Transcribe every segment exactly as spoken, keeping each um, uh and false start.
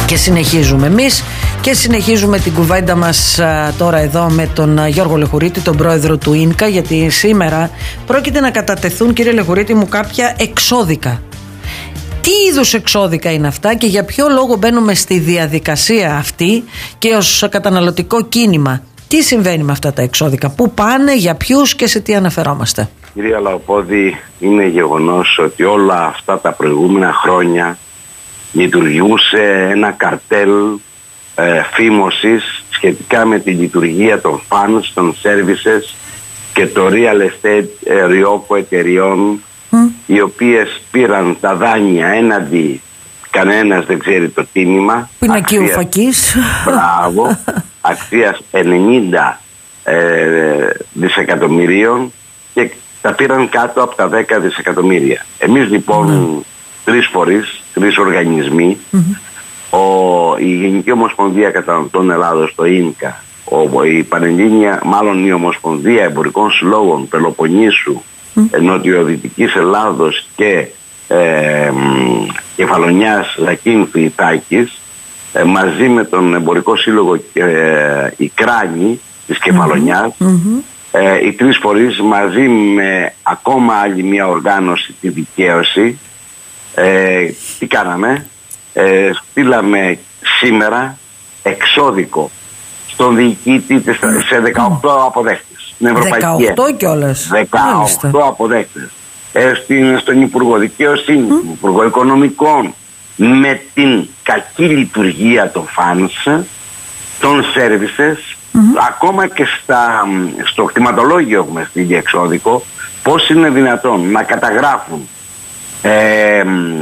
Και συνεχίζουμε εμείς και συνεχίζουμε την κουβέντα μας α, τώρα εδώ με τον α, Γιώργο Λεχουρίτη, τον πρόεδρο του ΙΝΚΑ, γιατί σήμερα πρόκειται να κατατεθούν, κύριε Λεχουρίτη μου, κάποια εξώδικα. Τι είδους εξώδικα είναι αυτά και για ποιο λόγο μπαίνουμε στη διαδικασία αυτή και ως καταναλωτικό κίνημα? Τι συμβαίνει με αυτά τα εξώδικα, πού πάνε, για ποιους και σε τι αναφερόμαστε? Κυρία Λαοπόδη, είναι γεγονός ότι όλα αυτά τα προηγούμενα χρόνια λειτουργούσε ένα καρτέλ ε, φήμωσης σχετικά με τη λειτουργία των funds, των services και το real estate ε, ριόκο εταιριών mm. οι οποίες πήραν τα δάνεια έναντι κανένας δεν ξέρει το τίμημα πινακίου φακής, μπράβο, αξίας ενενήντα ε, δισεκατομμυρίων και τα πήραν κάτω από τα δέκα δισεκατομμύρια. Εμείς λοιπόν mm. τρεις φορείς, τρεις οργανισμοί, mm-hmm. ο, η Γενική Ομοσπονδία Καταναλωτών Ελλάδος, το ΙΝΚΑ, ο, η Πανελλήνια, μάλλον η Ομοσπονδία Εμπορικών Συλλόγων Πελοποννήσου, mm. Νοτιοδυτικής Ελλάδος και ε, Κεφαλονιάς Λακίνθου Ιτάκης, ε, μαζί με τον Εμπορικό Σύλλογο ε, η Κράνη της Κεφαλονιάς, mm-hmm. ε, οι τρεις φορείς μαζί με ακόμα άλλη μια οργάνωση, τη Δικαίωση, Ε, τι κάναμε? Ε, στείλαμε σήμερα εξώδικο στον διοικητή σε δεκαοκτώ αποδέκτες. δεκαοκτώ κιόλας. δεκαοκτώ αποδέκτες. Ε, στην, στον Υπουργό Δικαιοσύνη, mm. Υπουργό Οικονομικών, με την κακή λειτουργία των funds, των services, mm-hmm. ακόμα και στα, στο κτηματολόγιο έχουμε στείλει εξώδικο. Πώς είναι δυνατόν να καταγράφουν Ε,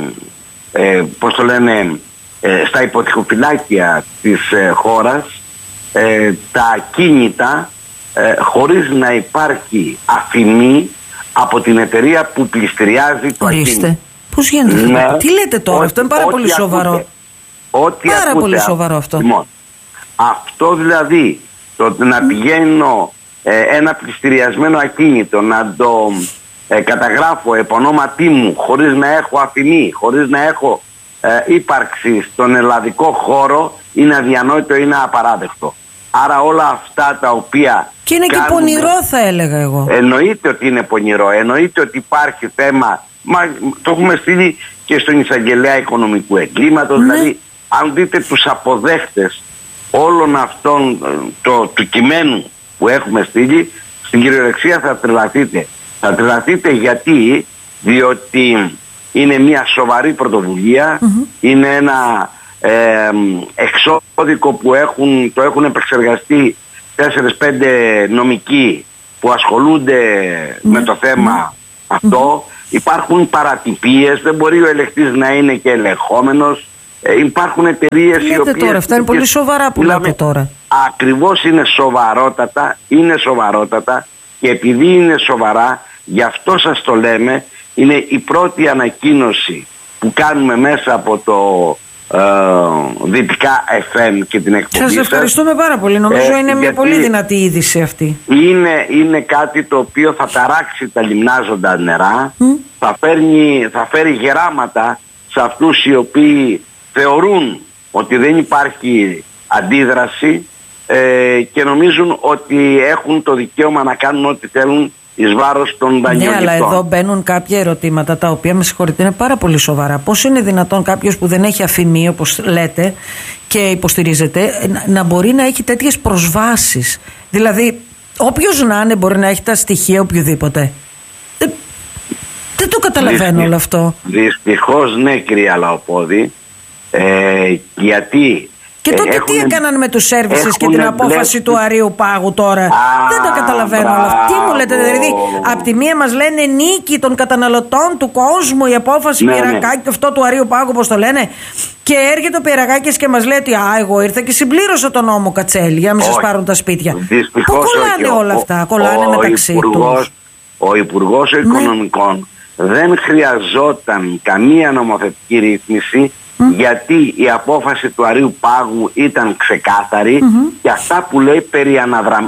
ε, πώς το λένε, ε, στα υποτυχοφυλάκια της ε, χώρας ε, τα ακίνητα ε, χωρίς να υπάρχει αφημί από την εταιρεία που πληστηριάζει το ακίνητο. Πώς γίνεται? Ναι. Τι λέτε τώρα? Ό, αυτό είναι πάρα πολύ σοβαρό. Ακούτε, ό,τι πάρα ακούτε, πολύ σοβαρό αυτό. Λοιπόν, αυτό δηλαδή το να πηγαίνω ε, ένα πληστηριασμένο ακίνητο να το Ε, καταγράφω επ' ονόματί μου χωρίς να έχω αφημί, χωρίς να έχω ε, ύπαρξη στον ελλαδικό χώρο, είναι αδιανόητο, είναι απαράδεκτο. Άρα όλα αυτά τα οποία και είναι κάνουμε, και πονηρό θα έλεγα εγώ. Εννοείται ότι είναι πονηρό, εννοείται ότι υπάρχει θέμα, μα, το έχουμε στείλει και στον εισαγγελέα οικονομικού εγκλήματος, ναι. Δηλαδή αν δείτε τους αποδέχτες όλων αυτών το, του κειμένου που έχουμε στείλει, στην κυριολεξία θα τρελαθείτε. Θα τρελαθείτε γιατί, διότι είναι μια σοβαρή πρωτοβουλία, mm-hmm. είναι ένα ε, εξώδικο που έχουν, το έχουν επεξεργαστεί τέσσερις πέντε νομικοί που ασχολούνται mm-hmm. με το θέμα mm-hmm. αυτό. Mm-hmm. Υπάρχουν παρατυπίες, δεν μπορεί ο ελεγχτής να είναι και ελεγχόμενος. Ε, υπάρχουν εταιρείες οι οποίες... τώρα, αυτά είναι πολύ σοβαρά που λέτε τώρα. Ακριβώς είναι σοβαρότατα, είναι σοβαρότατα και επειδή είναι σοβαρά, γι' αυτό σας το λέμε, είναι η πρώτη ανακοίνωση που κάνουμε μέσα από το ε, Δυτικά εφ εμ και την εκπομπή σας. Σας ευχαριστούμε πάρα πολύ. Νομίζω ε, είναι μια πολύ δυνατή είδηση αυτή. Είναι, είναι κάτι το οποίο θα ταράξει τα λιμνάζοντα νερά, mm. θα, φέρνει, θα φέρει γεράματα σε αυτούς οι οποίοι θεωρούν ότι δεν υπάρχει αντίδραση ε, και νομίζουν ότι έχουν το δικαίωμα να κάνουν ό,τι θέλουν εις βάρος των δανειοληπτών. Ναι, αλλά εδώ μπαίνουν κάποια ερωτήματα τα οποία, με συγχωρείτε, είναι πάρα πολύ σοβαρά. Πώς είναι δυνατόν κάποιος που δεν έχει αφημί, όπως λέτε και υποστηρίζετε, να μπορεί να έχει τέτοιες προσβάσεις? Δηλαδή, όποιος να είναι μπορεί να έχει τα στοιχεία οποιοδήποτε. Δεν, δεν το καταλαβαίνω Δυστυχ, όλο αυτό. Δυστυχώς ναι, κυρία Λαοπόδη, ε, γιατί... Και τότε έχουν, τι έκαναν με τους services και την απόφαση μπλε... του Αρείου Πάγου τώρα? Α, δεν τα καταλαβαίνω όλα αυτά. Τι μου λέτε, δηλαδή, απ' τη μία μας λένε νίκη των καταναλωτών του κόσμου, η απόφαση ναι, Πυρακάκη, ναι. αυτό του Αρείου Πάγου, όπως το λένε. Και έρχεται ο Πυρακάκης και μας λέει ότι α, εγώ ήρθα και συμπλήρωσα τον νόμο Κατσέλη για να μην σας πάρουν τα σπίτια. Πού κολλάνε όχι, όλα αυτά, κολλάνε ο, μεταξύ τους. Ο Υπουργός ναι. Οικονομικών δεν χρειαζόταν καμία νομοθετική ρύθμιση. Mm. Γιατί η απόφαση του Αρείου Πάγου ήταν ξεκάθαρη mm-hmm. και αυτά που λέει περί αναδρα...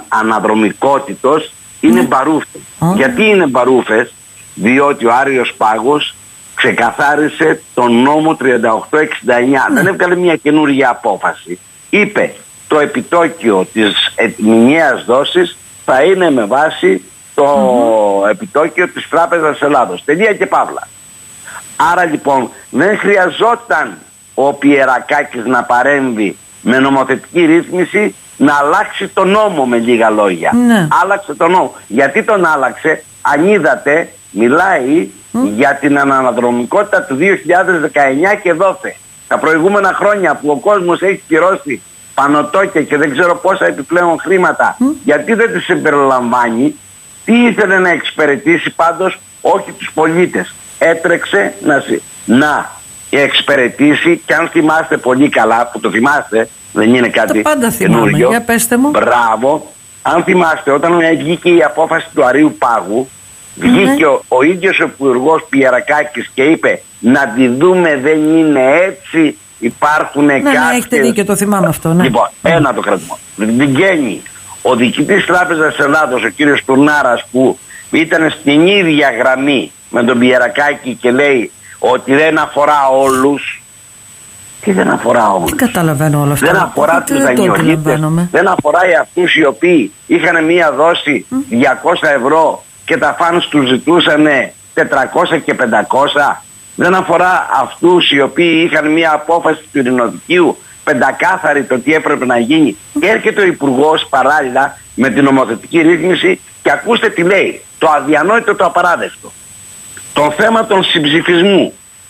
αναδρομικότητος είναι mm. μπαρούφες. Mm. Γιατί είναι μπαρούφες? Διότι ο Άρειος Πάγος ξεκαθάρισε τον νόμο τριάντα οκτώ εξήντα εννιά. Δεν έβγαλε μια καινούργια απόφαση. Είπε το επιτόκιο της μηνιαίας δόσης θα είναι με βάση το mm-hmm. επιτόκιο της Τράπεζας Ελλάδος. Τελεία και παύλα. Άρα λοιπόν δεν χρειαζόταν ο Πιερακάκης να παρέμβει με νομοθετική ρύθμιση να αλλάξει το νόμο, με λίγα λόγια. Ναι. Άλλαξε τον νόμο. Γιατί τον άλλαξε? Αν είδατε, μιλάει mm. για την αναδρομικότητα του δύο χιλιάδες δεκαεννιά και δώθε. Τα προηγούμενα χρόνια που ο κόσμος έχει πληρώσει πανωτόκια και δεν ξέρω πόσα επιπλέον χρήματα, mm. γιατί δεν τις συμπεριλαμβάνει? Τι ήθελε να εξυπηρετήσει? Πάντως όχι τους πολίτες. Έτρεξε να, να εξυπηρετήσει, και αν θυμάστε πολύ καλά, που το θυμάστε, δεν είναι κάτι καινούριο. Για πέστε μου. Μπράβο. Αν θυμάστε, όταν βγήκε η απόφαση του Αρείου Πάγου, βγήκε mm-hmm. ο, ο ίδιος ο Υπουργός Πιερακάκης και είπε να τη δούμε, δεν είναι έτσι, υπάρχουν ναι, κάποιες... Ναι, έχετε δίκιο, το θυμάμαι αυτό. Ναι. Λοιπόν, mm-hmm. ένα το κρατimo. Βγαίνει ο διοικητής Τράπεζας Ελλάδος, ο κύριος Τουρνάρας, που ήταν στην ίδια γραμμή με τον Πιερακάκη και λέει ότι δεν αφορά όλους. Τι δεν αφορά όλους? Δεν καταλαβαίνω όλα αυτά. Δεν αφορά τους δανειολήπτες. Δεν αφορά αυτούς οι οποίοι είχαν μία δόση mm. διακόσια ευρώ και τα φανς τους ζητούσαν τετρακόσια και πεντακόσια. Δεν αφορά αυτούς οι οποίοι είχαν μία απόφαση του ειρηνοδικείου πεντακάθαρη το τι έπρεπε να γίνει. Και έρχεται ο Υπουργός παράλληλα με την νομοθετική ρύθμιση και ακούστε τι λέει. Το αδιανόητο, το απαράδεκτο. Το θέμα των συμψηφισμού.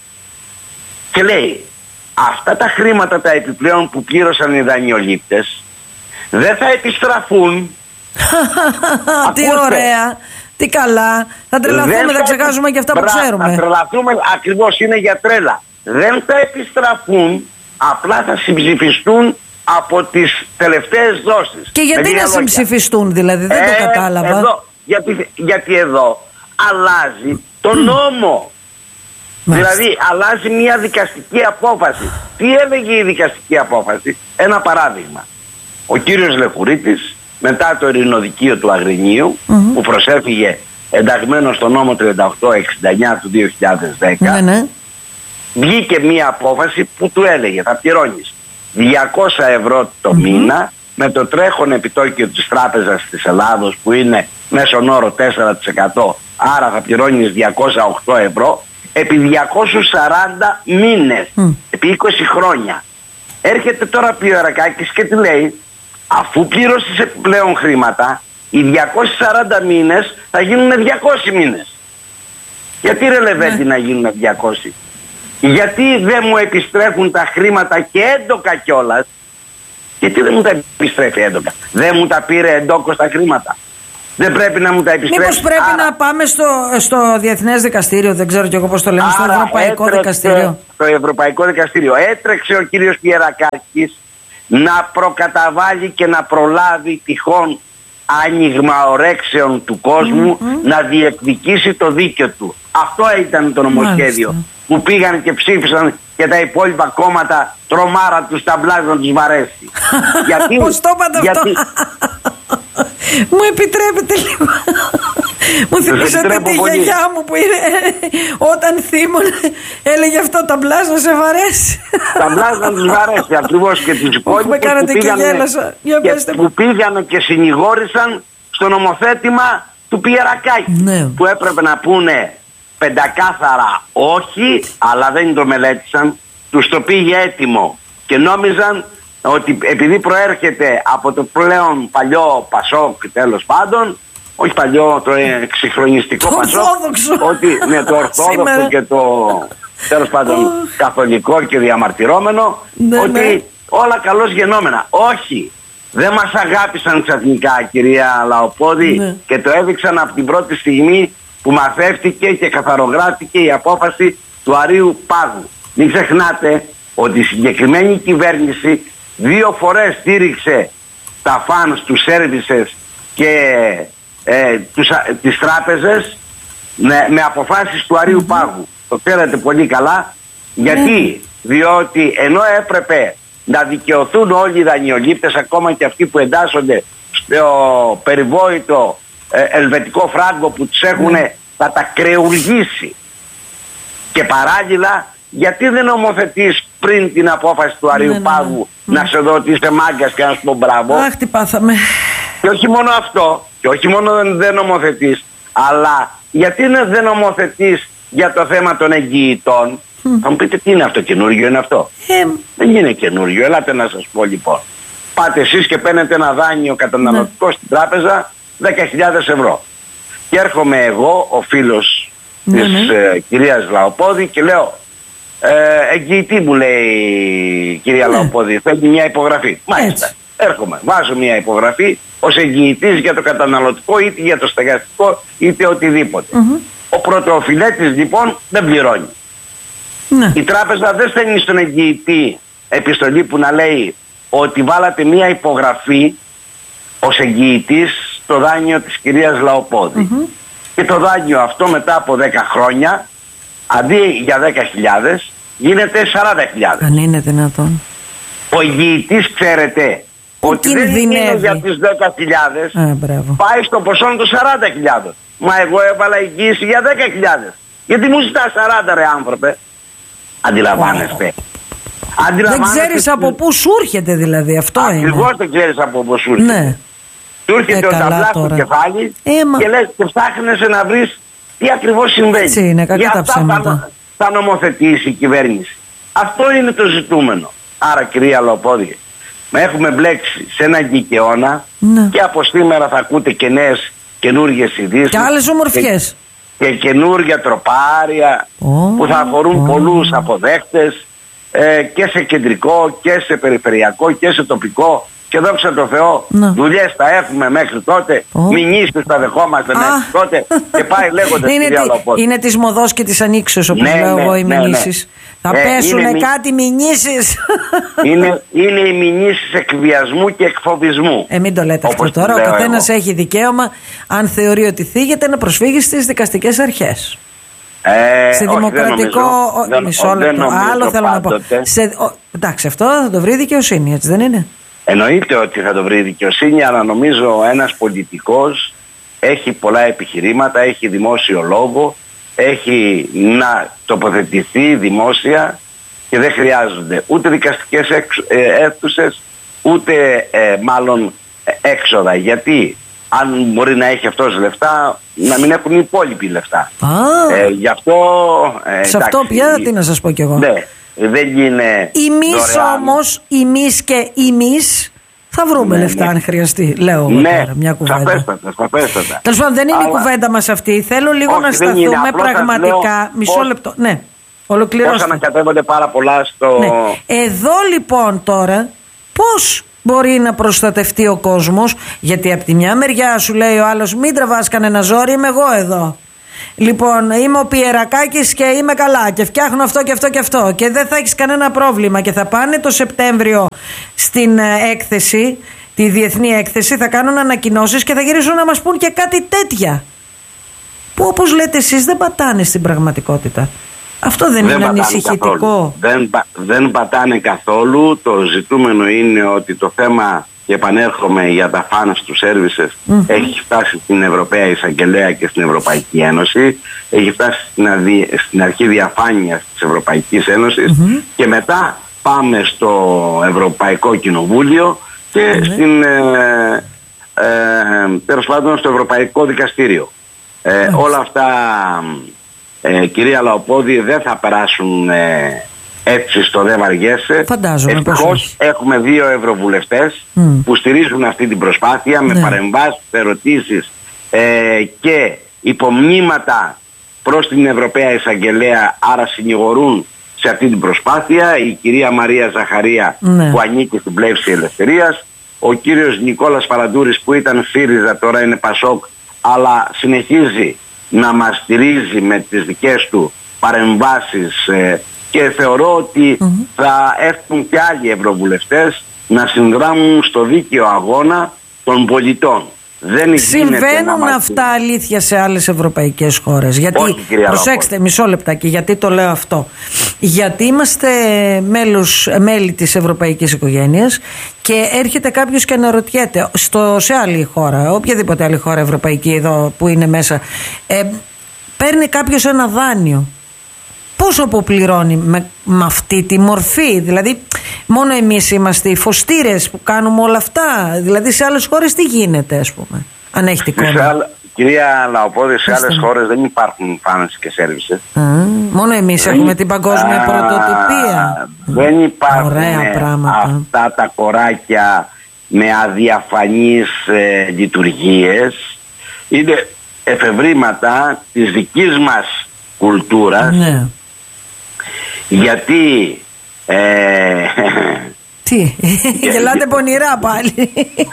Και λέει, αυτά τα χρήματα τα επιπλέον που πλήρωσαν οι δανειολήπτες δεν θα επιστραφούν. Τι ωραία, τι καλά. Θα τρελαθούμε, θα ξεχάσουμε και αυτά που ξέρουμε. Θα τρελαθούμε, ακριβώς, είναι για τρέλα. Δεν θα επιστραφούν, απλά θα συμψηφιστούν από τις τελευταίες δόσεις. Και γιατί να συμψηφιστούν δηλαδή, δεν ε, το κατάλαβα. Εδώ, γιατί, γιατί εδώ αλλάζει το νόμο. Μάλιστα. Δηλαδή αλλάζει μια δικαστική απόφαση. Τι έλεγε η δικαστική απόφαση? Ένα παράδειγμα. Ο κύριος Λεχουρίτης, μετά το ειρηνοδικείο του Αγρινίου, mm-hmm. που προσέφυγε ενταγμένο στο νόμο τριάντα οκτώ εξήντα εννιά του δύο χιλιάδες δέκα, ναι, ναι. βγήκε μια απόφαση που του έλεγε θα πληρώνεις διακόσια ευρώ το mm-hmm. μήνα με το τρέχον επιτόκιο της Τράπεζας της Ελλάδος που είναι μέσον όρο τέσσερα τοις εκατό, άρα θα πληρώνεις διακόσια οκτώ ευρώ επί διακόσιους σαράντα μήνες, mm. επί είκοσι χρόνια. Έρχεται τώρα Πιερακάκης και τι λέει? Αφού πλήρωσες επιπλέον χρήματα, οι διακόσιοι σαράντα μήνες θα γίνουν διακόσιοι μήνες. Γιατί ρε Λεβέντη mm. να γίνουν διακόσιοι? Γιατί δεν μου επιστρέφουν τα χρήματα και έντοκα κιόλας? Γιατί δεν μου τα επιστρέφει έντοκα? Δεν μου τα πήρε εντόκως τα χρήματα? Δεν πρέπει να μου τα επιστρέψει? Μήπως πρέπει Άρα... να πάμε στο, στο Διεθνές Δικαστήριο, δεν ξέρω κι εγώ πώς το λέμε, στο Ευρωπαϊκό έτρεξε, Δικαστήριο. Το Ευρωπαϊκό Δικαστήριο. Έτρεξε ο κύριος Πιερακάκης να προκαταβάλει και να προλάβει τυχόν άνοιγμα ορέξεων του κόσμου, mm-hmm. να διεκδικήσει το δίκαιο του. Αυτό ήταν το νομοσχέδιο. Μάλιστα. Που πήγαν και ψήφισαν και τα υπόλοιπα κόμματα τρομάρα τους τα μπλάζ να τους βαρέσει. Γιατί, πώς το είπατε γιατί... αυτό? Μου επιτρέπετε λίγο? Μου θυμίσατε τη γιαγιά μου που είναι, όταν θύμωνε έλεγε αυτό, τα μπλάζ να σε βαρέσει. Τα μπλάζ να τους βαρέσει ακριβώς. Και τους υπόλοιπους που, και που πήγανε και συνηγόρησαν στο νομοθέτημα του Πιερακάκη, ναι. που έπρεπε να πούνε πεντακάθαρα όχι, αλλά δεν το μελέτησαν. Τους το πήγε έτοιμο και νόμιζαν ότι επειδή προέρχεται από το πλέον παλιό Πασόκ, τέλος πάντων, όχι παλιό, το εξυγχρονιστικό το Πασόκ, ότι ναι, το ορθόδοξο και το τέλος πάντων oh. καθολικό και διαμαρτυρόμενο, ναι, ότι ναι. όλα καλώς γενόμενα. Όχι, δεν μας αγάπησαν ξαφνικά, κυρία Λαοπόδη, ναι. και το έδειξαν από την πρώτη στιγμή που μαθεύτηκε και καθαρογράφηκε η απόφαση του Αρείου Πάγου. Μην ξεχνάτε ότι η συγκεκριμένη κυβέρνηση δύο φορές στήριξε τα φανς, τους σέρβισες και ε, τους, τις τράπεζες με, με αποφάσεις του Αρείου mm-hmm. Πάγου. Το ξέρετε πολύ καλά. Γιατί? Mm-hmm. Διότι ενώ έπρεπε να δικαιωθούν όλοι οι δανειολήπτες, ακόμα και αυτοί που εντάσσονται στο περιβόητο ε, ελβετικό φράγκο που τους έχουν mm-hmm. θα τα κρεουργήσει Και παράλληλα, γιατί δεν νομοθετείς πριν την απόφαση του Αρείου ναι, Πάγου ναι, ναι. να σε δω ότι είσαι μάγκας και να σου πω μπράβο? Αχ, τι πάθαμε. Και όχι μόνο αυτό, και όχι μόνο δεν, δεν νομοθετείς, αλλά γιατί δεν νομοθετείς για το θέμα των εγγυητών? Mm. Θα μου πείτε, τι είναι αυτό, καινούργιο είναι αυτό? Ε, δεν είναι καινούργιο. Ελάτε να σας πω λοιπόν. Πάτε εσείς και παίρνετε ένα δάνειο καταναλωτικό ναι. στην τράπεζα δέκα χιλιάδες ευρώ. Και έρχομαι εγώ, ο φίλος ναι, της ναι. Ε, κυρίας Λαοπόδη, και λέω ε, εγγυητή, μου λέει η κυρία ναι. Λαοπόδη, θέλει μια υπογραφή. Μάλιστα. Έρχομαι, βάζω μια υπογραφή ως εγγυητής για το καταναλωτικό, είτε για το στεγαστικό, είτε οτιδήποτε. Mm-hmm. Ο πρωτοοφειλέτης λοιπόν δεν πληρώνει. Ναι. Η τράπεζα δεν στέλνει στον εγγυητή επιστολή που να λέει ότι βάλατε μια υπογραφή ως εγγυητής στο δάνειο της κυρίας Λαοπόδη. Mm-hmm. Και το δάνειο αυτό μετά από δέκα χρόνια, αντί για δέκα χιλιάδες, γίνεται σαράντα χιλιάδες. Αν είναι δυνατόν. Ο εγγυητής, ξέρετε, που ότι δεν είναι για τις δέκα χιλιάδες, πάει στο ποσό των σαράντα χιλιάδες. Μα εγώ έβαλα εγγύηση για δέκα χιλιάδες. Γιατί μου ζητά σαράντα, ρε άνθρωπε? Αντιλαμβάνεστε? Oh. Δεν ξέρεις από πού σου έρχεται δηλαδή, αυτό Ακριβώς είναι. Ακριβώς δεν ξέρεις από πού σου έρχεται. Ναι. Του έρχεται ε, ο ταμπλάς στο κεφάλι Έμα. και λες και ψάχνεσαι να βρεις τι ακριβώς συμβαίνει. Έτσι είναι, για αυτά θα, θα νομοθετήσει η κυβέρνηση. Αυτό είναι το ζητούμενο. Άρα, κυρία Λαοπόδη, με έχουμε μπλέξει σε έναν κικαιώνα ναι. και από σήμερα θα ακούτε και νέες καινούργιες ειδήσεις και άλλες ομορφιές και, και καινούργια τροπάρια oh, που θα αφορούν oh. πολλούς αποδέκτες ε, και σε κεντρικό και σε περιφερειακό και σε τοπικό. Και δόξα τω Θεώ, no. δουλειές θα έχουμε μέχρι τότε, oh. μηνύσεις θα δεχόμαστε ah. μέχρι τότε και πάει λέγοντας είναι, κυρία Λαοπόδη. Είναι της μοδός και της ανοίξεως, όπως ναι, λέω εγώ, ναι, οι ναι, μηνύσεις. Ναι. Θα ε, πέσουνε είναι, κάτι μηνύσεις. Είναι, είναι οι μηνύσεις εκβιασμού και εκφοβισμού. Ε, μην το λέτε αυτό τώρα. Ο καθένας έχει δικαίωμα, αν θεωρεί ότι θίγεται, να προσφύγει στις δικαστικές αρχές. Ε, σε όχι, δημοκρατικό. Δεν, μισό λεπτό. Άλλο θέλω να πω. Σε, ο, εντάξει, αυτό θα το βρει δικαιοσύνη, έτσι δεν είναι? Εννοείται ότι θα το βρει δικαιοσύνη, αλλά νομίζω ένας πολιτικός έχει πολλά επιχειρήματα, έχει δημόσιο λόγο, έχει να τοποθετηθεί δημόσια και δεν χρειάζονται ούτε δικαστικές αίθουσες, ούτε ε, μάλλον έξοδα. Γιατί αν μπορεί να έχει αυτός λεφτά, να μην έχουν οι υπόλοιποι λεφτά. Ah. Ε, γι' αυτό... Ε, σε εντάξει, αυτό πια τι να σας πω κι εγώ. Ναι. Δεν είναι. Εμείς όμως, εμείς και εμείς θα βρούμε ναι, λεφτά ναι. αν χρειαστεί. Λέω ναι, τώρα, μια κουβέντα. Σαφέστατα, σαφέστατα. Τέλος πάντων, δεν είναι Αλλά... η κουβέντα μας αυτή. Θέλω λίγο όχι, να σταθούμε πραγματικά. Λέω, μισό πώς, λεπτό. Ναι, ολοκληρώστε. Πώς ανακατεύονται πάρα πολλά στο. Ναι. Εδώ λοιπόν τώρα, πώς μπορεί να προστατευτεί ο κόσμος? Γιατί από τη μια μεριά σου λέει ο άλλος, μην τραβάς κανένα ζόρι, είμαι εγώ εδώ. Λοιπόν, είμαι ο Πιερακάκης και είμαι καλά και φτιάχνω αυτό και αυτό και αυτό και δεν θα έχεις κανένα πρόβλημα. Και θα πάνε το Σεπτέμβριο στην έκθεση, τη διεθνή έκθεση, θα κάνουν ανακοινώσεις και θα γυρίσουν να μας πούν και κάτι τέτοια που, όπως λέτε εσείς, δεν πατάνε στην πραγματικότητα. Αυτό δεν, δεν είναι ανησυχητικό? Δεν, δεν πατάνε καθόλου. Το ζητούμενο είναι ότι το θέμα, και επανέρχομαι για τα φάνς του services, mm-hmm. έχει φτάσει στην Ευρωπαία Εισαγγελέα και στην Ευρωπαϊκή Ένωση, έχει φτάσει στην, αδι... στην αρχή διαφάνειας της Ευρωπαϊκής Ένωσης mm-hmm. και μετά πάμε στο Ευρωπαϊκό Κοινοβούλιο και mm-hmm. στην, ε, ε, τέλος πάντων στο Ευρωπαϊκό Δικαστήριο. Ε, mm-hmm. Όλα αυτά, ε, κυρία Λαοπόδη, δεν θα περάσουν ε, έτσι στο δεν βαριέσαι. Ευτυχώς έχουμε δύο ευρωβουλευτές mm. που στηρίζουν αυτή την προσπάθεια με ναι. παρεμβάσεις, ερωτήσεις ε, και υπομνήματα προς την Ευρωπαία Εισαγγελέα, άρα συνηγορούν σε αυτή την προσπάθεια. Η κυρία Μαρία Ζαχαρία ναι. που ανήκει στην Πλεύση Ελευθερίας, ο κύριος Νικόλας Παραντούρης που ήταν ΣΥΡΙΖΑ, τώρα είναι ΠΑΣΟΚ, αλλά συνεχίζει να μας στηρίζει με τις δικές του παρεμβάσεις ε, και θεωρώ ότι mm-hmm. θα έρθουν και άλλοι ευρωβουλευτές να συνδράμουν στο δίκαιο αγώνα των πολιτών. Δεν συμβαίνουν αυτά αλήθεια σε άλλες ευρωπαϊκές χώρες? Γιατί, όχι, προσέξτε, μισό λεπτάκι, γιατί το λέω αυτό? Γιατί είμαστε μέλους, μέλη της ευρωπαϊκής οικογένειας και έρχεται κάποιος και αναρωτιέται στο, σε άλλη χώρα, οποιαδήποτε άλλη χώρα ευρωπαϊκή εδώ που είναι μέσα, ε, παίρνει κάποιος ένα δάνειο Πόσο αποπληρώνει με, με αυτή τη μορφή? Δηλαδή μόνο εμείς είμαστε οι φωστήρες που κάνουμε όλα αυτά? Δηλαδή σε άλλες χώρες τι γίνεται, ας πούμε, αν έχετε εικόνα? Κυρία Λαοπόδη, σε άλλες χώρες δεν υπάρχουν φάνες και σέρβισες. Μόνο εμείς δεν έχουμε την παγκόσμια α, πρωτοτυπία. Δεν υπάρχουν αυτά τα κοράκια με αδιαφανείς ε, λειτουργίες. Είναι εφευρήματα της δικής μας κουλτούρας. Ναι. Γιατί ε, τι, γελάτε πονηρά πάλι.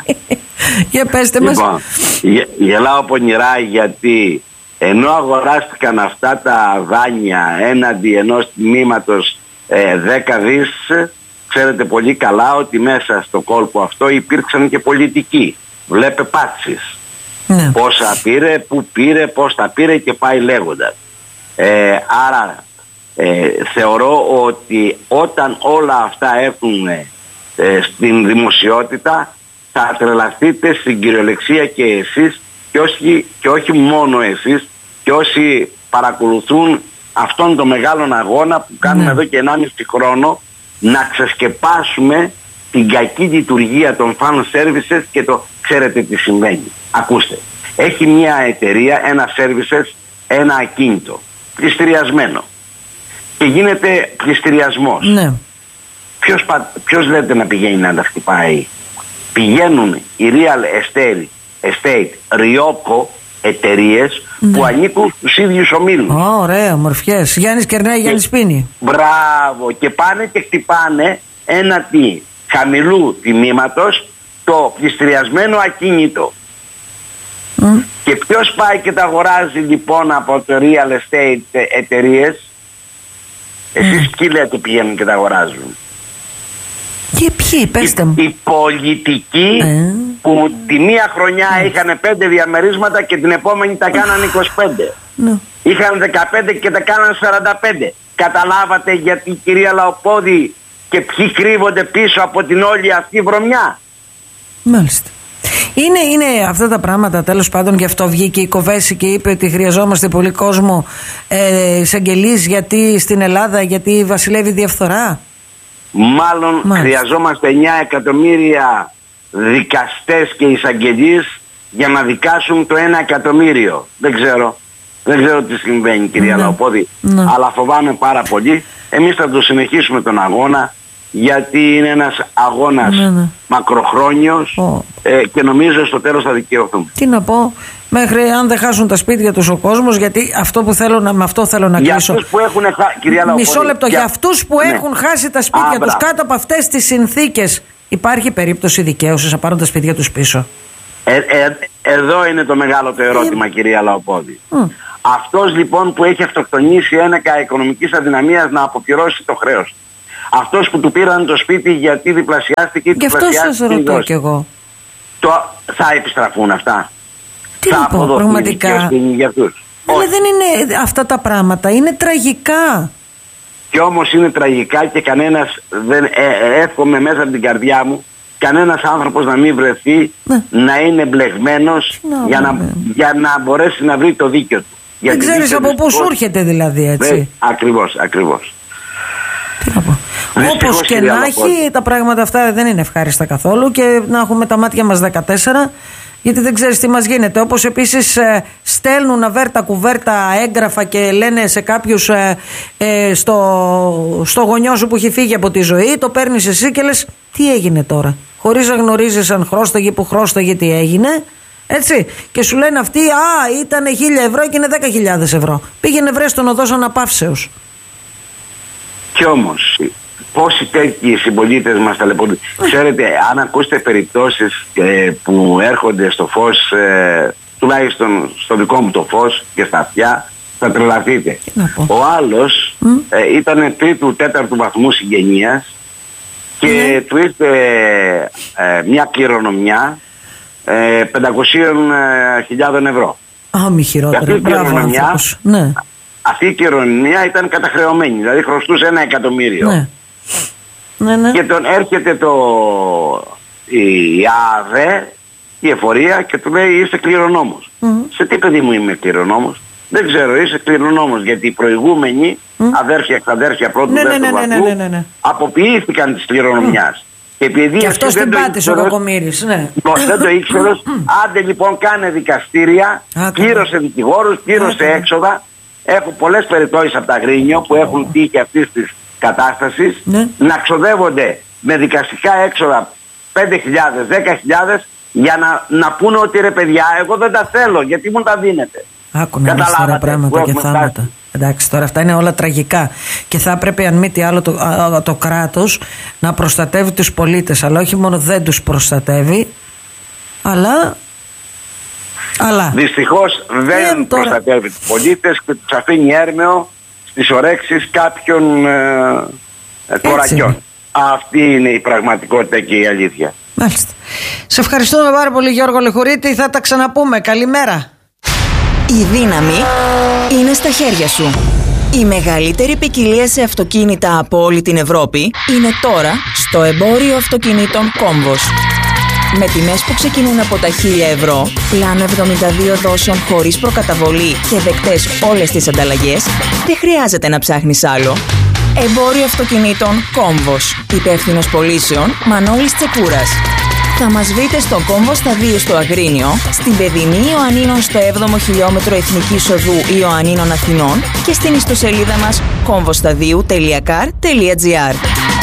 Για πέστε μας. Λοιπόν, γε, γελάω πονηρά γιατί ενώ αγοράστηκαν αυτά τα δάνεια έναντι ενός τμήματος ε, δέκα δις, ξέρετε πολύ καλά ότι μέσα στο κόλπο αυτό υπήρξαν και πολιτικοί. Βλέπε Πάτσης. Ναι. Πόσα πήρε, που πήρε, πώς τα πήρε και πάει λέγοντας. Ε, άρα ε, θεωρώ ότι όταν όλα αυτά έρθουν ε, στην δημοσιότητα θα τρελαθείτε στην κυριολεξία και εσείς και όχι, και όχι μόνο εσείς και όσοι παρακολουθούν αυτόν τον μεγάλο αγώνα που κάνουμε ναι. εδώ και ενάμιση χρόνο, να ξεσκεπάσουμε την κακή λειτουργία των fan services και το ξέρετε τι συμβαίνει. Ακούστε, έχει μια εταιρεία, ένα services, ένα ακίνητο πληστηριασμένο και γίνεται πληστηριασμός. Ναι. Ποιος, ποιος λέτε να πηγαίνει να τα χτυπάει? Πηγαίνουν οι real estate, estate Ryoko εταιρείες ναι. που ανήκουν στους ίδιους ομίλους. Oh, ωραία, μορφιές. Γιάννης Κερνέη, Γιάννης Πίνη. Μπράβο. Και πάνε και χτυπάνε ένα τι χαμηλού τιμήματος το πληστηριασμένο ακίνητο. Mm. Και ποιος πάει και τα αγοράζει λοιπόν από το real estate εταιρείες? Εσείς mm. ποιοι λέτε πηγαίνουν και τα αγοράζουν? Και ποιοι, πέστε μου. Οι, οι πολιτικοί mm. που τη μία χρονιά mm. είχαν πέντε διαμερίσματα και την επόμενη τα κάνανε είκοσι πέντε. Mm. Είχαν δεκαπέντε και τα κάνανε σαράντα πέντε. Καταλάβατε γιατί, κυρία Λαοπόδη, και ποιοι κρύβονται πίσω από την όλη αυτή βρωμιά? Μάλιστα. Είναι, είναι αυτά τα πράγματα, τέλος πάντων, γι' αυτό βγήκε η Κοβέση και είπε ότι χρειαζόμαστε πολύ κόσμο ε, εισαγγελείς, γιατί στην Ελλάδα, γιατί βασιλεύει διαφθορά. Μάλλον Μάλιστα. χρειαζόμαστε εννιά εκατομμύρια δικαστές και εισαγγελείς για να δικάσουν το ένα εκατομμύριο. Δεν ξέρω. Δεν ξέρω τι συμβαίνει, κυρία ναι. Λαοπόδη. Ναι. Αλλά φοβάμαι πάρα πολύ. Εμείς θα το συνεχίσουμε τον αγώνα, γιατί είναι ένας αγώνας ναι, ναι. μακροχρόνιος oh. ε, και νομίζω στο τέλος θα δικαιωθούμε. Τι να πω, μέχρι αν δεν χάσουν τα σπίτια τους ο κόσμος, γιατί αυτό που θέλω να, με αυτό θέλω να για κλείσω. Αυτούς που έχουν, κυρία Λαοπόδη, μισό λεπτό, για, για αυτούς που ναι. έχουν χάσει τα σπίτια Α, τους κάτω από αυτές τις συνθήκες, υπάρχει περίπτωση δικαίωσης να πάρουν τα σπίτια τους πίσω? Ε, ε, εδώ είναι το μεγάλο το ερώτημα, ε, κυρία Λαοπόδη. Mm. Αυτός λοιπόν που έχει αυτοκτονήσει ένεκα οικονομικής αδυναμίας να αποπληρώσει το χρέος. Αυτός που του πήραν το σπίτι γιατί διπλασιάστηκε ή διπλασιάστηκε. Γι' αυτό σας ρωτώ κι εγώ. Το, θα επιστραφούν αυτά? Τι θα να πω, πραγματικά. Για αυτούς? Αλλά δεν είναι αυτά τα πράγματα, είναι τραγικά. Και όμως είναι τραγικά και κανένας, δεν, ε, εύχομαι μέσα από την καρδιά μου, κανένας άνθρωπος να μην βρεθεί ναι. να είναι μπλεγμένος no, για, να, για να μπορέσει να βρει το δίκιο του. Δεν ξέρεις από πού σου έρχεται δηλαδή, έτσι. Δε, ακριβώς, ακριβώς. Τι να πω. Όπως και να έχει, τα πράγματα αυτά δεν είναι ευχάριστα καθόλου και να έχουμε τα μάτια μας δεκατέσσερα, γιατί δεν ξέρεις τι μας γίνεται. Όπως επίσης ε, στέλνουν αβέρτα κουβέρτα έγγραφα και λένε σε κάποιους ε, ε, στο, στο γονιό σου που έχει φύγει από τη ζωή, το παίρνεις εσύ και λες τι έγινε τώρα, χωρίς να γνωρίζεις αν χρώσταγε που χρώσταγε τι έγινε. Έτσι, και σου λένε αυτοί, α, ήταν χίλια ευρώ και είναι δέκα χιλιάδες ευρώ. Πήγαινε βρες τον οδός αναπαύσεως. Κι όμως, πόσοι τέτοιοι συμπολίτες μας ταλαιπωρούν. Ξέρετε, αν ακούσετε περιπτώσεις ε, που έρχονται στο φως, ε, τουλάχιστον στο δικό μου το φως και στα αυτιά, θα τρελαθείτε. Ο άλλος mm. ε, ήταν τρίτου τέταρτου βαθμού συγγενείας και mm. του ήρθε ε, μια κληρονομιά ε, πεντακόσιες χιλιάδες ευρώ. Α, μη χειρότερα. Μπράβο άνθρωπος. Ναι. Αυτή η κληρονομιά ήταν καταχρεωμένη, δηλαδή χρωστούσε ένα εκατομμύριο. Ναι. Ναι, ναι. Και τον έρχεται το, η ΑΔΕ, η εφορία, και του λέει είσαι κληρονόμος. Mm-hmm. Σε τι, παιδί μου, είμαι κληρονόμος? Δεν ξέρω, είσαι κληρονόμος, γιατί οι προηγούμενοι mm. αδέρφια, εξαδέρφια πρώτου ναι, δεύτερου ναι, ναι, βαθμού ναι, ναι, ναι. αποποιήθηκαν της κληρονομιάς. Mm. Και, επειδή και αυτό την πάτησε ο Κακομοίρης, ναι. Δεν το ήξερες. Άντε λοιπόν, κάνε δικαστήρια, πλήρωσε δικηγόρους, πλήρωσε έξοδα. Έχω πολλές περιπτώσεις από τα Αγρίνιο που έχουν τύχει αυτής της κατάστασης, ναι. να ξοδεύονται με δικαστικά έξοδα πέντε χιλιάδες, δέκα χιλιάδες για να, να πούνε ότι ρε παιδιά, εγώ δεν τα θέλω, γιατί μου τα δίνετε. Άκου να δεις τώρα πράγματα και θάματα. Φτάσει. Εντάξει, τώρα αυτά είναι όλα τραγικά και θα έπρεπε αν μη τι άλλο το, α, το κράτος να προστατεύει τους πολίτες, αλλά όχι μόνο δεν τους προστατεύει, αλλά... αλλά... Δυστυχώς δεν ε, τώρα... προστατεύει τους πολίτες και τους αφήνει έρμεο στις ορέξεις κάποιων ε, ε, κορακιών. Αυτή είναι η πραγματικότητα και η αλήθεια. Μάλιστα. Σε ευχαριστούμε πάρα πολύ, Γιώργο Λεχουρίτη. Θα τα ξαναπούμε. Καλημέρα. Η δύναμη είναι στα χέρια σου. Η μεγαλύτερη ποικιλία σε αυτοκίνητα από όλη την Ευρώπη είναι τώρα στο εμπόριο αυτοκινήτων Κόμβος. Με τιμές που ξεκινούν από τα χίλια ευρώ, πλάνο εβδομήντα δύο δόσεων χωρίς προκαταβολή και δεκτές όλες τις ανταλλαγές, δεν χρειάζεται να ψάχνεις άλλο. Εμπόριο αυτοκινήτων Κόμβος. Υπεύθυνος πωλήσεων Μανώλης Τσεκούρας. Θα μας βρείτε στο Κόμβο Σταδίου στο Αγρίνιο, στην Παιδινή Ιωαννίνων στο έβδομο χιλιόμετρο Εθνικής Οδού Ιωαννίνων Αθηνών και στην ιστοσελίδα μας κόμβοσταδίου τελεία καρ τελεία τζι άρ.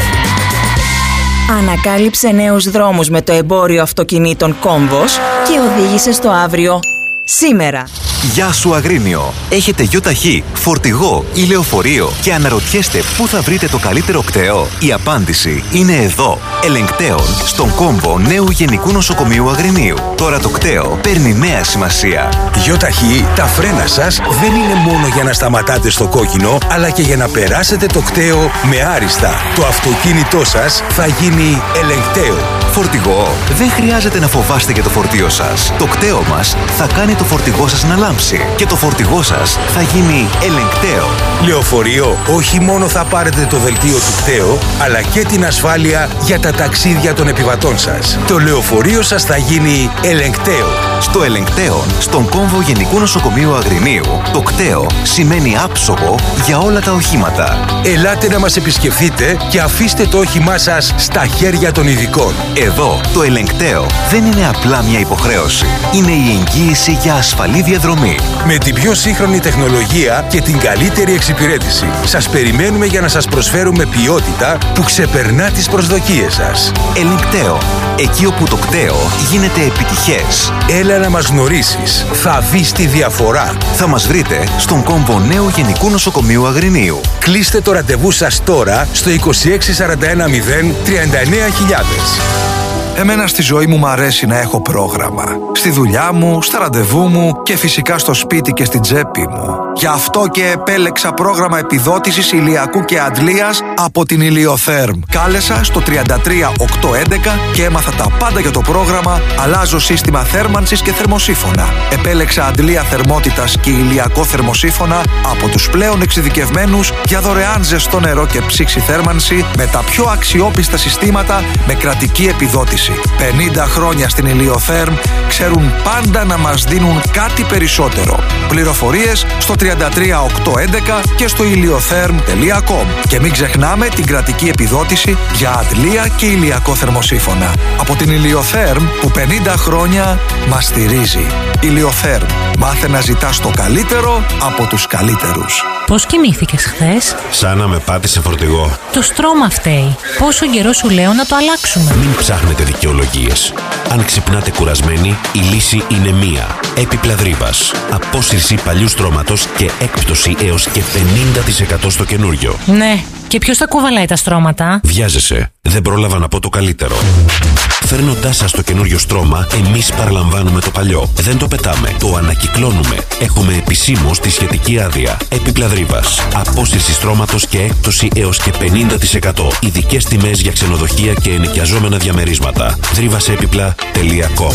Ανακάλυψε νέους δρόμους με το εμπόριο αυτοκινήτων Κόμβος και οδήγησε στο αύριο σήμερα. Γεια σου Αγρίνιο! Έχετε γιοταχή, φορτηγό ή λεωφορείο και αναρωτιέστε πού θα βρείτε το καλύτερο κτέο? Η απάντηση είναι εδώ. Ελεγκτέων στον Κόμβο νέου Γενικού Νοσοκομείου Αγρινίου. Τώρα το κτέο παίρνει νέα σημασία. Γιοταχή, τα φρένα σας δεν είναι μόνο για να σταματάτε στο κόκκινο, αλλά και για να περάσετε το κτέο με άριστα. Το αυτοκίνητό σας θα γίνει ελεγκτέο. Φορτηγό, δεν χρειάζεται να φοβάστε για το φορτίο σας. Το κτέο μας θα κάνει το φορτηγό σας να λάμψει και το φορτηγό σας θα γίνει ελεγκτέο. Λεωφορείο, όχι μόνο θα πάρετε το δελτίο του κτέο, αλλά και την ασφάλεια για τα ταξίδια των επιβατών σας. Το λεωφορείο σας θα γίνει ελεγκτέο. Στο ελεγκτέο, στον Κόμβο Γενικού Νοσοκομείου Αγρινίου, το κτέο σημαίνει άψογο για όλα τα οχήματα. Ελάτε να μας επισκεφθείτε και αφήστε το όχημά σας στα χέρια των ειδικών. Εδώ, το ελεγκτέο δεν είναι απλά μια υποχρέωση. Είναι η εγγύηση για ασφαλή διαδρομή. Με την πιο σύγχρονη τεχνολογία και την καλύτερη εξυπηρέτηση. Σας περιμένουμε για να σας προσφέρουμε ποιότητα που ξεπερνά τις προσδοκίες σας. Ελεγκτέο. Εκεί όπου το κτέο γίνεται επιτυχές. Έλα να μας γνωρίσεις. Θα δεις τη διαφορά. Θα μας βρείτε στον Κόμβο νέου Γενικού Νοσοκομείου Αγρινίου. Κλείστε το ραντεβού σας τώρα στο είκοσι έξι σαράντα ένα μηδέν τριάντα εννέα χιλιάδες. Εμένα στη ζωή μου μ' αρέσει να έχω πρόγραμμα. Στη δουλειά μου, στα ραντεβού μου και φυσικά στο σπίτι και στην τσέπη μου. Γι' αυτό και επέλεξα πρόγραμμα επιδότησης ηλιακού και αντλίας από την Ηλιοθέρμ. Κάλεσα στο τριάντα τρία οκτακόσια έντεκα και έμαθα τα πάντα για το πρόγραμμα. Αλλάζω σύστημα θέρμανσης και θερμοσύφωνα. Επέλεξα αντλία θερμότητας και ηλιακό θερμοσύφωνα από τους πλέον εξειδικευμένους για δωρεάν ζεστό νερό και ψήξη θέρμανση με τα πιο αξιόπιστα συστήματα με κρατική επιδότηση. πενήντα χρόνια στην Ηλιοθέρμ ξέρουν πάντα να μας δίνουν κάτι περισσότερο. Πληροφορίες στο τριάντα τρία οκτακόσια έντεκα και στο ηλιοθέρμ τελεία κομ. Και μην ξεχνάμε την κρατική επιδότηση για αντλία και ηλιακό θερμοσύφωνα. Από την Ηλιοθέρμ που πενήντα χρόνια μας στηρίζει. Ηλιοθέρμ. Μάθε να ζητάς το καλύτερο από τους καλύτερους. Πώς κοιμήθηκες χθες? Σαν να με πάτησε φορτηγό. Το στρώμα φταίει. Πόσο καιρό σου λέω να το αλλάξουμε? Μην ψάχνετε δικαιολογίες. Αν ξυπνάτε κουρασμένοι, η λύση είναι μία. Επιπλαδρύβας. Απόσυρση παλιού στρώματος και έκπτωση έως και πενήντα τοις εκατό στο καινούριο. Ναι. Και ποιος θα κουβαλάει τα στρώματα? Βιάζεσαι. Δεν πρόλαβα να πω το καλύτερο. Φέρνοντάς σας το καινούριο στρώμα, εμείς παραλαμβάνουμε το παλιό. Δεν το πετάμε. Το ανακυκλώνουμε. Έχουμε επισήμως τη σχετική άδεια. Επιπλαδρύβας. Απόσυρση στρώματος και έκπτωση έως και πενήντα τοις εκατό. Ειδικές τιμές για ξενοδοχεία και ενοικιαζόμενα διαμερίσματα. δρύβασεπιπλα τελεία κομ.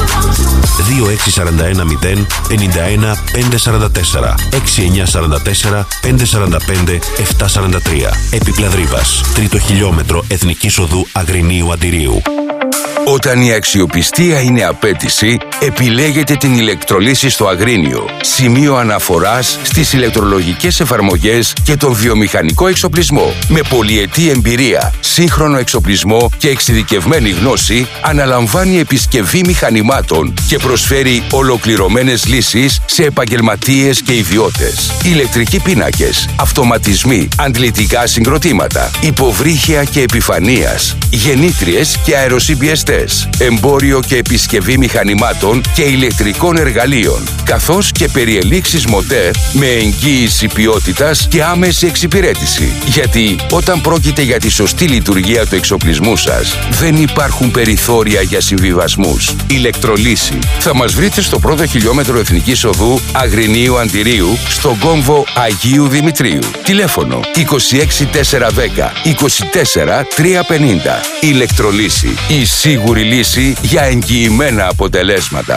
δύο έξι σαράντα ένα μηδέν πενήντα ένα πεντακόσια σαράντα τέσσερα έξι εννιά σαράντα τέσσερα πεντακόσια σαράντα πέντε επτακόσια σαράντα τρία. Επιπλαδρύβας. Τρίτο χιλιόμετρο Εθνικής Οδού Αγρινίου Αντιρίου. Όταν η αξιοπιστία είναι απέτηση, επιλέγετε την ηλεκτρολύση στο Αγρίνιο. Σημείο αναφοράς στις ηλεκτρολογικές εφαρμογές και τον βιομηχανικό εξοπλισμό. Με πολυετή εμπειρία, σύγχρονο εξοπλισμό και εξειδικευμένη γνώση, αναλαμβάνει επισκευή μηχανημάτων και προσφέρει ολοκληρωμένες λύσεις σε επαγγελματίες και ιδιώτες. Ηλεκτρικοί πίνακες, αυτοματισμοί, αντλητικά συγκροτήματα, υποβρύχια και επιφανείας, γεννήτριες και αεροσυμπιεστές, εμπόριο και επισκευή μηχανημάτων και ηλεκτρικών εργαλείων, καθώς και περιελήξεις μοτέρ με εγγύηση ποιότητας και άμεση εξυπηρέτηση. Γιατί όταν πρόκειται για τη σωστή λειτουργία του εξοπλισμού σας, δεν υπάρχουν περιθώρια για συμβιβασμούς. Ηλεκτρολύση. Θα μας βρείτε στο πρώτο χιλιόμετρο Εθνικής Οδού Αγρινίου Αντιρίου, στον κόμβο Αγίου Δημητρίου. Τηλέφωνο είκοσι έξι τετρακόσια δέκα είκοσι τέσσερα τριακόσια πενήντα. Ηλεκτρολύση. Η σίγουρη λύση για εγγυημένα αποτελέσματα.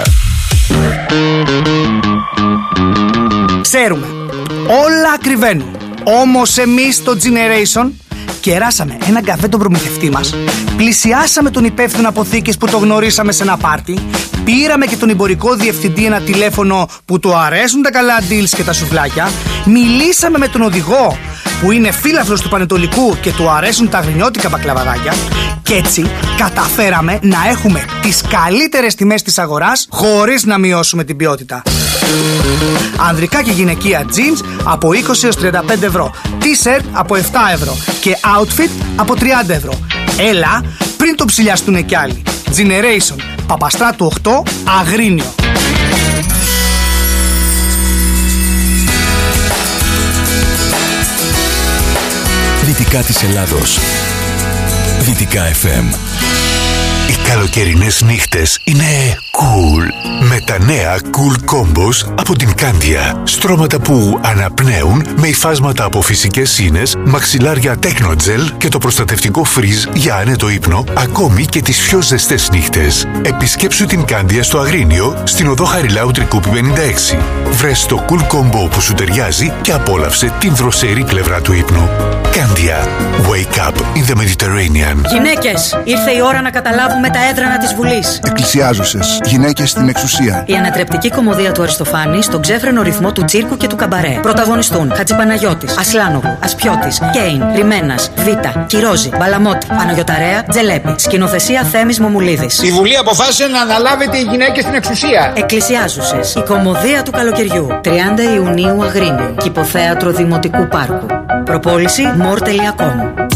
Ξέρουμε, όλα ακριβένουν. Όμως εμείς στο Generation κεράσαμε έναν καφέ τον προμηθευτή μας, πλησιάσαμε τον υπεύθυνο αποθήκης που το γνωρίσαμε σε ένα πάρτι, πήραμε και τον εμπορικό διευθυντή ένα τηλέφωνο που του αρέσουν τα καλά deals και τα σουβλάκια, μιλήσαμε με τον οδηγό που είναι φίλαθλος του Πανετολικού και του αρέσουν τα αγρινιώτικα μπακλαβαδάκια, και έτσι καταφέραμε να έχουμε τις καλύτερες τιμές της αγοράς χωρίς να μειώσουμε την ποιότητα. Ανδρικά και γυναικεία jeans από είκοσι έως τριάντα πέντε ευρώ, t-shirt από επτά ευρώ και outfit από τριάντα ευρώ. Έλα πριν το ψηλιαστούνε κι άλλοι. Generation, Παπαστράτου οκτώ, Αγρίνιο. Δυτικά της Ελλάδος. Δυτικά εφ εμ. Οι καλοκαιρινές νύχτες είναι cool. Με τα νέα Cool Combos από την Candia. Στρώματα που αναπνέουν με υφάσματα από φυσικές σύνες, μαξιλάρια Technogel και το προστατευτικό φριζ για άνετο ύπνο, ακόμη και τις πιο ζεστές νύχτες. Επισκέψου την Candia στο Αγρίνιο, στην οδό Χαριλάου Τρικούπη πενήντα έξι. Βρες το Cool Combo που σου ταιριάζει και απόλαυσε την δροσερή πλευρά του ύπνου. Candia. Wake up in the Mediterranean. Γυναίκες, ήρθε η ώρα να καταλάβουμε τα έδρανα της Βουλής. Εκκλησιάζουσες, γυναίκες στην εξουσία. Η ανατρεπτική κωμωδία του Αριστοφάνη στον ξέφρενο ρυθμό του τσίρκου και του καμπαρέ. Πρωταγωνιστούν Χατζηπαναγιώτης, Ασλάνογλου, Ασπιώτης, Κέιν, Ρημένας, Βίτα, Κυρόζη, Μπαλαμότη, Παναγιωταρέα, Τζελέπη. Σκηνοθεσία Θέμης Μομουλίδης. Η Βουλή αποφάσισε να αναλάβετε οι γυναίκες στην εξουσία. Εκκλησιάζουσες, η κωμωδία του καλοκαιριού. τριάντα Ιουνίου Αγρίνιο, Κηποθέατρο Δημοτικού Πάρκου. Προπόληση more τελεία com.